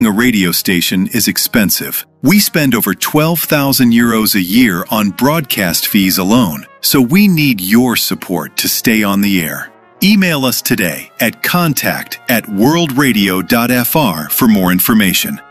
A radio station is expensive. We spend over €12,000 a year on broadcast fees alone, so we need your support to stay on the air. Email us today at contact@worldradio.fr for more information.